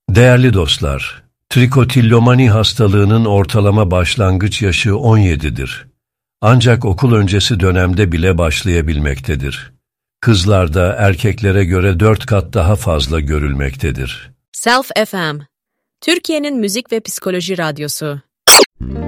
Değerli dostlar, trikotillomani hastalığının ortalama başlangıç yaşı 17'dir. Ancak okul öncesi dönemde bile başlayabilmektedir. Kızlarda erkeklere göre 4 kat daha fazla görülmektedir. Self FM, Türkiye'nin müzik ve psikoloji radyosu.